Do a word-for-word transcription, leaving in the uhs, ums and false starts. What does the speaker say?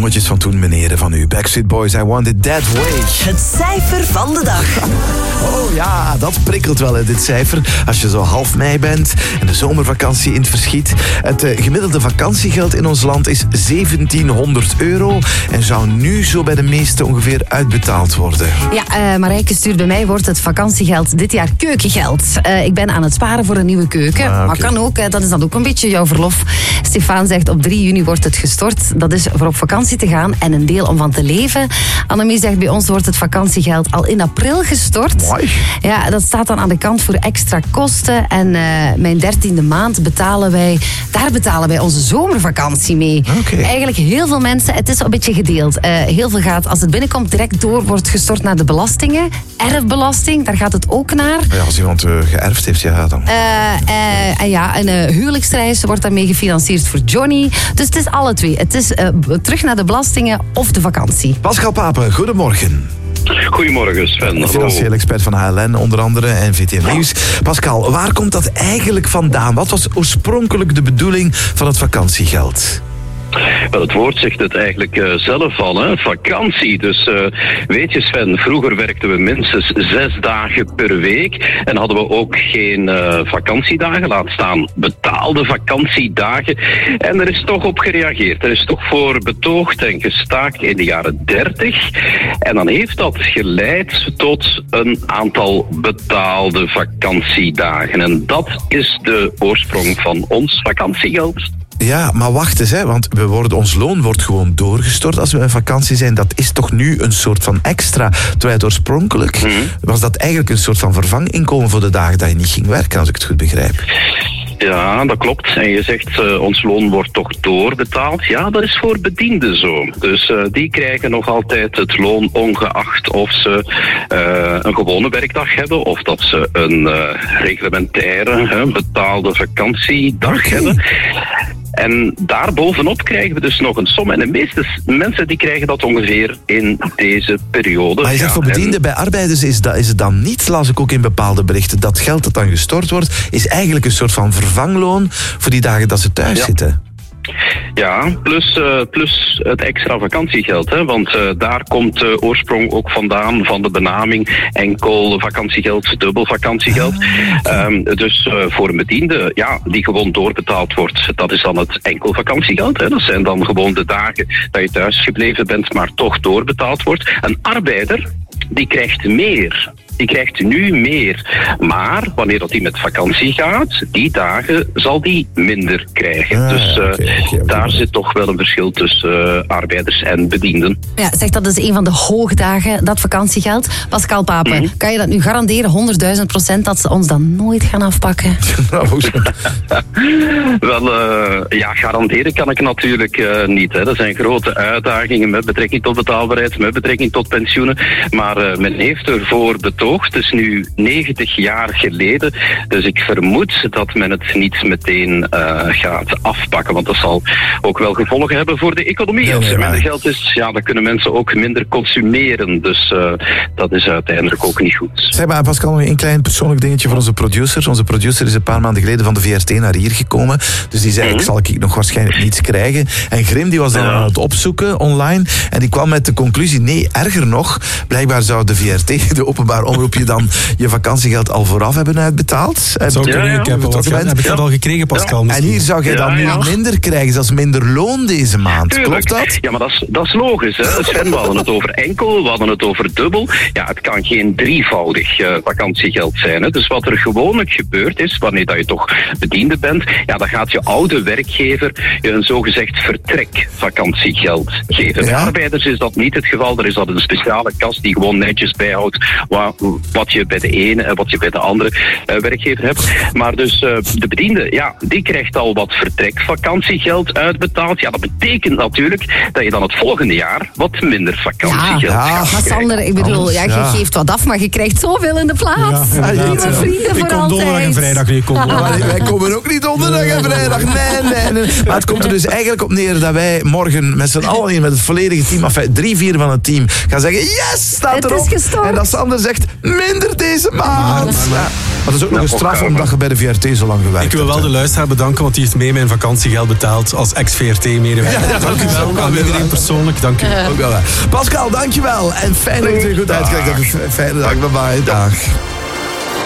jongetjes van toen, meneer van u. Backstreet Boys, I Want It That Way. Het cijfer van de dag. Oh ja, dat prikkelt wel, hè, dit cijfer. Als je zo half mei bent en de zomervakantie in het verschiet. Het uh, gemiddelde vakantiegeld in ons land is zeventienhonderd euro en zou nu zo bij de meesten ongeveer uitbetaald worden. Ja, uh, Marijke stuurt bij mij, wordt het vakantiegeld dit jaar keukengeld. Uh, ik ben aan het sparen voor een nieuwe keuken. Ah, okay. Maar kan ook, uh, dat is dan ook een beetje jouw verlof. Stefan zegt, op drie juni wordt het gestort. Dat is voor op vakantie te gaan en een deel om van te leven. Annemie zegt, bij ons wordt het vakantiegeld al in april gestort. Mooi. Ja, dat staat dan aan de kant voor extra kosten. En uh, mijn dertiende maand betalen wij, daar betalen wij onze zomervakantie mee. Okay. Eigenlijk heel veel mensen, het is een beetje gedeeld. Uh, heel veel gaat, als het binnenkomt, direct door, wordt gestort naar de belastingen. Erfbelasting, daar gaat het ook naar. Ja, als iemand uh, geërfd heeft, ja dan. Uh, uh, en ja, een uh, huwelijksreis wordt daarmee gefinancierd voor Johnny. Dus het is alle twee. Het is uh, terug naar de belastingen of de vakantie. Pascal Papen, goedemorgen. Goedemorgen Sven. Financieel expert van H L N onder andere en V T M Nieuws. Pascal, waar komt dat eigenlijk vandaan? Wat was oorspronkelijk de bedoeling van het vakantiegeld? Wel, het woord zegt het eigenlijk uh, zelf al, hè? Vakantie. Dus uh, weet je Sven, vroeger werkten we minstens zes dagen per week en hadden we ook geen uh, vakantiedagen, laat staan betaalde vakantiedagen. En er is toch op gereageerd. Er is toch voor betoogd en gestaakt in de jaren dertig. En dan heeft dat geleid tot een aantal betaalde vakantiedagen. En dat is de oorsprong van ons vakantiegeld. Ja, maar wacht eens, hè, want we worden, ons loon wordt gewoon doorgestort als we in vakantie zijn. Dat is toch nu een soort van extra. Terwijl het oorspronkelijk mm-hmm. was dat eigenlijk een soort van vervanginkomen voor de dagen dat je niet ging werken, als ik het goed begrijp. Ja, dat klopt. En je zegt, uh, ons loon wordt toch doorbetaald. Ja, dat is voor bedienden zo. Dus uh, die krijgen nog altijd het loon ongeacht of ze uh, een gewone werkdag hebben of dat ze een uh, reglementaire, uh, betaalde vakantiedag okay. hebben. En daarbovenop krijgen we dus nog een som. En de meeste mensen die krijgen dat ongeveer in deze periode. Maar je zegt ja, voor bedienden, en bij arbeiders is, dat, is het dan niet, las ik ook in bepaalde berichten, dat geld dat dan gestort wordt, is eigenlijk een soort van vervangloon voor die dagen dat ze thuis ja. zitten. Ja, plus, uh, plus het extra vakantiegeld. Hè? Want uh, daar komt de uh, oorsprong ook vandaan van de benaming enkel vakantiegeld, dubbel vakantiegeld. Ah, um, dus uh, voor een bediende, ja, die gewoon doorbetaald wordt, dat is dan het enkel vakantiegeld. Hè? Dat zijn dan gewoon de dagen dat je thuis gebleven bent, maar toch doorbetaald wordt. Een arbeider, die krijgt meer. Die krijgt nu meer. Maar wanneer dat die met vakantie gaat, die dagen zal die minder krijgen. Ah, dus uh, okay, okay, okay. daar zit toch wel een verschil tussen uh, arbeiders en bedienden. Ja, zeg, dat is een van de hoogdagen, dat vakantiegeld. Pascal Papen, mm-hmm. kan je dat nu garanderen, honderdduizend procent, dat ze ons dan nooit gaan afpakken? Wel, uh, ja, garanderen kan ik natuurlijk uh, niet. Hè. Dat zijn grote uitdagingen met betrekking tot betaalbaarheid, met betrekking tot pensioenen. Maar uh, men heeft ervoor betoogd. Het is nu negentig jaar geleden, dus ik vermoed dat men het niet meteen uh, gaat afpakken, want dat zal ook wel gevolgen hebben voor de economie. Nee, Als er minder geld is, ja, dan kunnen mensen ook minder consumeren, dus uh, dat is uiteindelijk ook niet goed. Zeg maar, Pascal, nog een klein persoonlijk dingetje voor onze producer. Onze producer is een paar maanden geleden van de V R T naar hier gekomen, dus die zei, mm-hmm. ik zal ik nog waarschijnlijk niets krijgen. En Grim, die was dan ja. aan het opzoeken online, en die kwam met de conclusie, nee, erger nog, blijkbaar zou de V R T, de openbaar omroep, je dan je vakantiegeld al vooraf hebben uitbetaald. Dat zou kunnen, ja, ja. Ik heb, wat, heb ik dat al gekregen, Pascal? Ja. En hier zou jij dan ja, nu ja. minder krijgen, zelfs minder loon deze maand. Tuurlijk. Klopt dat? Ja, maar dat is, dat is logisch. Hè? Sven, we hadden het over enkel, we hadden het over dubbel. Ja, het kan geen drievoudig uh, vakantiegeld zijn. Hè? Dus wat er gewoonlijk gebeurt is, wanneer dat je toch bediende bent, ja, dan gaat je oude werkgever je een zogezegd vertrekvakantiegeld geven. Ja? Bij arbeiders is dat niet het geval. Er is dat een speciale kast die gewoon netjes bijhoudt wat, wat je bij de ene en wat je bij de andere uh, werkgever hebt. Maar dus uh, de bediende, ja, die krijgt al wat vertrekvakantiegeld uitbetaald. Ja, dat betekent natuurlijk dat je dan het volgende jaar wat minder vakantiegeld ja, ja. gaat Maar Sander, ik bedoel, ja, je ja. geeft wat af, maar je krijgt zoveel in de plaats. Ja, ja, Nieuwe vrienden voor altijd. Ik kom donderdag en vrijdag niet. Kom maar wij komen ook niet donderdag en vrijdag. Nee, nee, nee. Maar het komt er dus eigenlijk op neer dat wij morgen met z'n allen, met het volledige team, enfin, drie, vier van het team, gaan zeggen, yes, staat het erop. Is gestort. En dat Sander zegt, minder deze maand. Ja. Maar dat is ook nog een straf ook, omdat je bij de V R T zo lang gewerkt hebt. Ik wil wel de luisteraar bedanken, want die heeft mee mijn vakantiegeld betaald als ex-V R T-medewerker. Ja, ja, dank u wel. Aan iedereen persoonlijk, dank u wel. Ook wel. Pascal, dankjewel. En fijn dat je het er goed uitkijkt. Fijne dag. Bye bye. Dag.